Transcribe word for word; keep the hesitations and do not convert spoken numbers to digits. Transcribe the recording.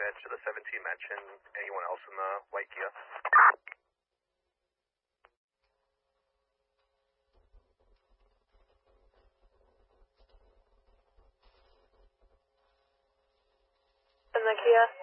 dispatch to the seventeen mention. Anyone else in the white Kia? In the Kia?